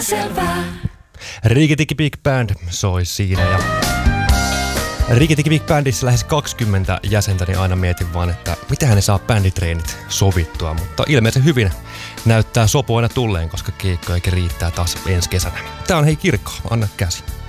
Selvä. Rikki-Tikki Big Band soi siinä ja Rikki-Tikki Big Bandissa lähes 20 jäsentä, niin aina mietin vaan, että mitähän ne saa bänditreenit sovittua, mutta ilmeisen hyvin näyttää sopu aina tulleen, koska keikkoja riittää taas ensi kesänä. Tää on Hei Kirkko, anna käsi.